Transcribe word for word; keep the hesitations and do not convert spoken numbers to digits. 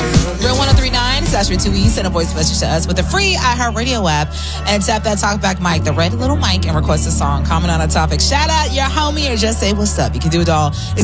Real one oh three point nine, Sasha two E, send a voice message to us with the free iHeartRadio app and tap that talkback mic, the red little mic, and request a song. Comment on a topic. Shout out your homie or just say what's up. You can do it all.